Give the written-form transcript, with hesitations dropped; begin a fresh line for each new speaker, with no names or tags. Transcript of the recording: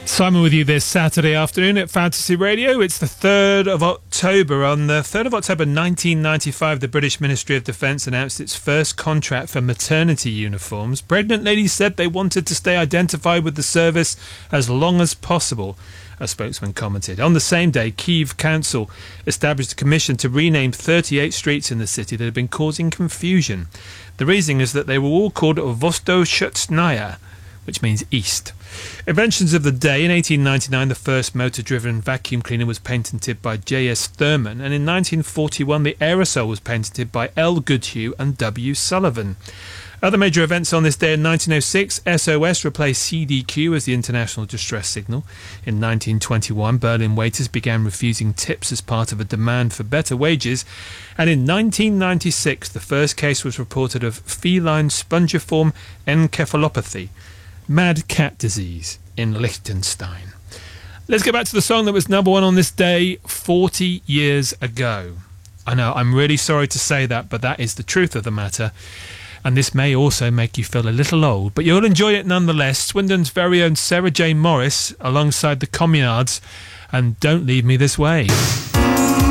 Simon with you this Saturday afternoon at Fantasy Radio. It's the 3rd of October. On the 3rd of October 1995, the British Ministry of Defence announced its first contract for maternity uniforms. Pregnant ladies said they wanted to stay identified with the service as long as possible, a spokesman commented. On the same day, Kyiv Council established a commission to rename 38 streets in the city that had been causing confusion. The reasoning is that they were all called Vostochotnaya, which means east. Inventions of the day. In 1899, the first motor-driven vacuum cleaner was patented by J.S. Thurman, and in 1941, the aerosol was patented by L. Goodhue and W. Sullivan. Other major events on this day: in 1906, SOS replaced CDQ as the international distress signal. In 1921, Berlin waiters began refusing tips as part of a demand for better wages. And in 1996, the first case was reported of feline spongiform encephalopathy, mad cat disease, in Liechtenstein. Let's get back to the song that was number one on this day 40 years ago. I know, I'm really sorry to say that, but that is the truth of the matter. And this may also make you feel a little old, but you'll enjoy it nonetheless. Swindon's very own Sarah J. Morris alongside the Communards and Don't Leave Me This Way.